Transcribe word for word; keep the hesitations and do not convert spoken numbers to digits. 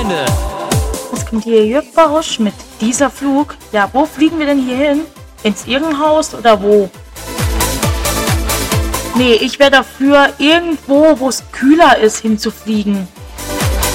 Freunde. Was kommt hier, Jörg Barusch, mit dieser Flug? Ja, wo fliegen wir denn hier hin? Ins Irrenhaus oder wo? Nee, ich wäre dafür, irgendwo, wo es kühler ist, hinzufliegen.